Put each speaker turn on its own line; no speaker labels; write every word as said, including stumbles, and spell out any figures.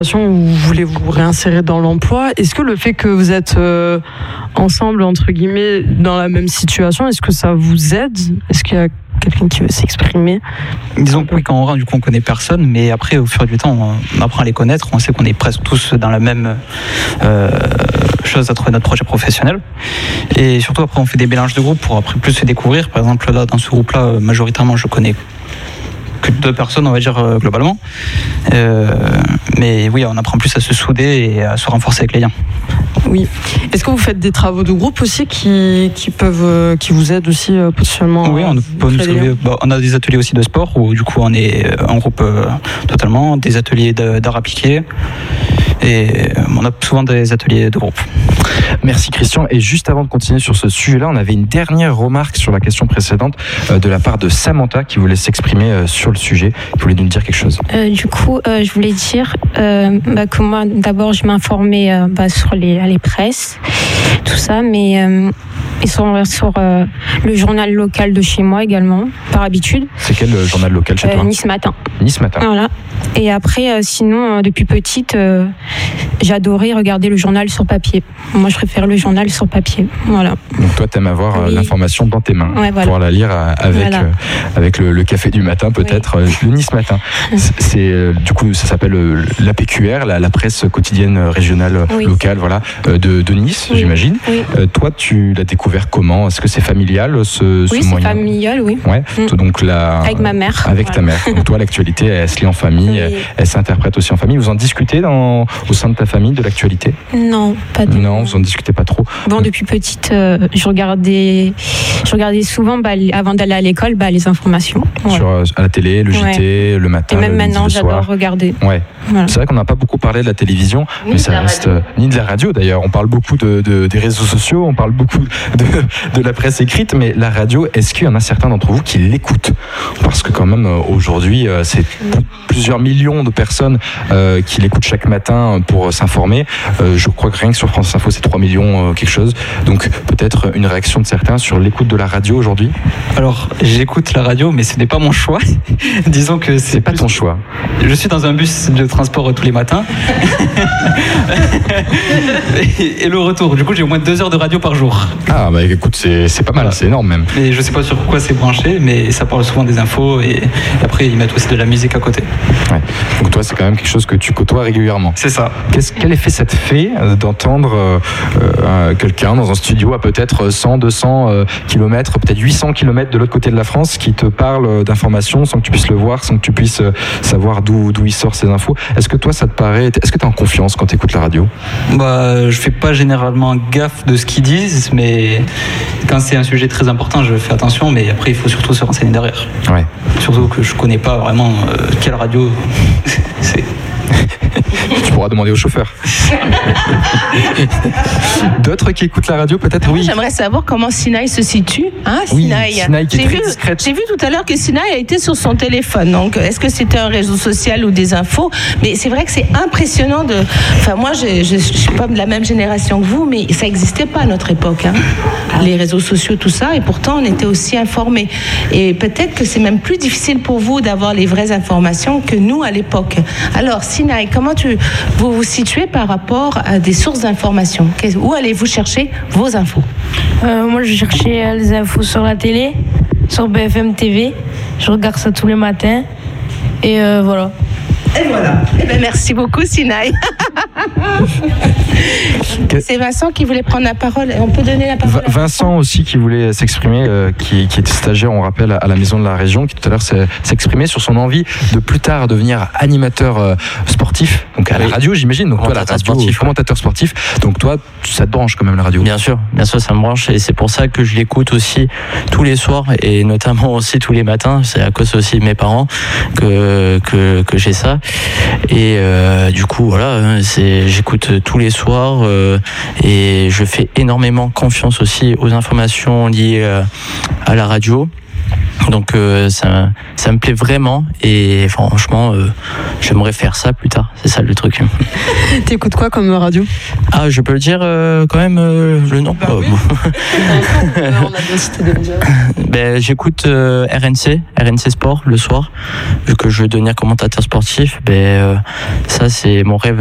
où vous voulez vous réinsérer dans l'emploi. Est-ce que le fait que vous êtes euh, ensemble, entre guillemets, dans la même situation, est-ce que ça vous aide? Est-ce qu'il y a quelqu'un qui veut s'exprimer?
Disons que oui, quand on rentre, du coup, on connaît personne, mais après, au fur du temps, on apprend à les connaître. On sait qu'on est presque tous dans la même euh, chose à trouver notre projet professionnel. Et surtout, après, on fait des mélanges de groupes pour après plus se découvrir. Par exemple, là, dans ce groupe-là, majoritairement, je connais que deux personnes, on va dire, euh, globalement. Euh, mais oui, on apprend plus à se souder et à se renforcer avec les liens.
Oui. Est-ce que vous faites des travaux de groupe aussi qui, qui peuvent, euh, qui vous aident aussi euh, potentiellement?
Oui, on, peut nous sauver, bah, on a des ateliers aussi de sport où du coup on est en groupe euh, totalement, des ateliers d'art appliqué et on a souvent des ateliers de groupe.
Merci Christian. Et juste avant de continuer sur ce sujet-là, on avait une dernière remarque sur la question précédente euh, de la part de Samantha qui voulait s'exprimer euh, sur le sujet, qui voulait nous dire quelque chose.
Euh, du coup, euh, je voulais dire euh, bah, que moi, d'abord, je m'informais euh, bah, sur les, les presses, tout ça, mais euh, ils sont sur euh, le journal local de chez moi également, par habitude.
C'est quel euh, journal local chez
euh,
toi?
Nice Matin.
Nice Matin.
Voilà. Et après, euh, sinon, euh, depuis petite, euh, j'adorais regarder le journal sur papier. Moi, je préfère le journal sur papier. Voilà.
Donc toi, t'aimes avoir euh,
oui.
l'information dans tes mains,
ouais, voilà.
pouvoir la lire euh, avec
voilà.
euh, avec le, le café du matin, peut-être oui. euh, le Nice Matin. C'est euh, du coup, ça s'appelle euh, l'A P Q R, la, la presse quotidienne régionale oui. locale, voilà, euh, de, de Nice, oui. j'imagine. Oui. Euh, toi, tu l'as découvert comment? Est-ce que c'est familial ce, ce
oui,
moyen?
Oui, c'est familial, oui.
Ouais. Mm. Donc la
avec ma mère.
Avec
voilà.
ta mère. Donc toi, l'actualité, elle, elle se lit en famille, oui. elle, elle s'interprète aussi en famille. Vous en discutez dans, au sein de ta famille de l'actualité?
Non, pas du tout.
Non, vous en discutez pas trop.
Bon, Donc, depuis petite, euh, je regardais, je regardais souvent, bah, avant d'aller à l'école, bah, les informations.
Voilà. Sur euh, à la télé, le J T, ouais. le matin.
Et même
le
maintenant,
midi, le
j'adore
soir.
regarder.
Ouais. Voilà. C'est vrai qu'on n'a pas beaucoup parlé de la télévision, ni mais ça reste euh, ni de la radio d'ailleurs. On parle beaucoup de, de, des réseaux sociaux, on parle beaucoup de, de la presse écrite, mais la radio, est-ce qu'il y en a certains d'entre vous qui l'écoutent? Parce que quand même euh, aujourd'hui, euh, c'est plusieurs millions de personnes euh, qui l'écoutent chaque matin pour euh, s'informer. Euh, je crois que rien que sur France Info, c'est trois millions euh, quelque chose. Donc peut-être une réaction de certains sur l'écoute de la radio aujourd'hui.
Alors j'écoute la radio, mais ce n'est pas mon choix. Disons que c'est,
c'est pas ton choix.
Je suis dans un bus de transport tous les matins et, et le retour. Du coup, j'ai au moins deux heures de radio par jour.
Ah bah écoute, c'est, c'est pas mal, voilà. C'est énorme même.
Et je sais pas sur quoi c'est branché, mais ça parle souvent des infos et, et après ils mettent aussi de la musique à côté.
Ouais. Donc toi, c'est quand même quelque chose que tu côtoies régulièrement.
C'est ça.
Qu'est-ce, quel effet ça te fait d'entendre euh, euh, quelqu'un dans un studio à peut-être cent, deux cents euh, kilomètres, peut-être huit cents kilomètres de l'autre côté de la France, qui te parle d'informations sans que tu puisses le voir, sans que tu puisses euh, savoir d'où, d'où il sort ces infos? Est-ce que toi, ça te paraît... Est-ce que tu es en confiance quand tu écoutes la radio?
Bah, je fais pas généralement gaffe de ce qu'ils disent, mais quand c'est un sujet très important, je fais attention, mais après, il faut surtout se renseigner derrière.
Ouais.
Surtout que je connais pas vraiment euh, quelle radio c'est.
Tu pourras demander au chauffeur. D'autres qui écoutent la radio, peut-être? Oui.
J'aimerais savoir comment Sinaï se situe. Hein, Sinaï.
Oui, Sinaï qui est
j'ai
très
vu,
discrète.
J'ai vu tout à l'heure que Sinaï a été sur son téléphone. Donc, est-ce que c'était un réseau social ou des infos? Mais c'est vrai que c'est impressionnant de. Enfin, moi, je ne suis pas de la même génération que vous, mais ça n'existait pas à notre époque. Hein. Les réseaux sociaux, tout ça, et pourtant, on était aussi informés. Et peut-être que c'est même plus difficile pour vous d'avoir les vraies informations que nous à l'époque. Alors, Sinaï, comment tu vous vous situez par rapport à des sources d'informations? Où allez-vous chercher vos infos?
euh, Moi, je cherchais les infos sur la télé, sur B F M T V. Je regarde ça tous les matins. Et euh, voilà.
Et voilà. Eh bien, merci beaucoup, Sinaï. C'est Vincent qui voulait prendre la parole. On peut donner la parole à
Vincent aussi qui voulait s'exprimer, euh, qui, qui était stagiaire, on rappelle, à la Maison de la Région, qui tout à l'heure s'est, s'est exprimé sur son envie de plus tard devenir animateur euh, sportif. Donc à la radio, j'imagine. Donc toi, la radio, sportif, commentateur sportif. Donc toi, ça te branche quand même la radio?
Bien sûr, bien sûr, ça me branche et c'est pour ça que je l'écoute aussi tous les soirs et notamment aussi tous les matins. C'est à cause aussi de mes parents que que, que j'ai ça. Et euh, du coup, voilà, c'est, j'écoute tous les soirs euh, et je fais énormément confiance aussi aux informations liées euh, à la radio. Donc euh, ça, ça me plaît vraiment et franchement, euh, j'aimerais faire ça plus tard. C'est ça le truc.
T'écoutes quoi comme radio?
Ah, je peux le dire euh, quand même euh, le nom.
Bah oui. On a bien cité des médias.
Ben, j'écoute euh, R N C, R N C Sport le soir, vu que je veux devenir commentateur sportif. Ben, euh, ça, c'est mon rêve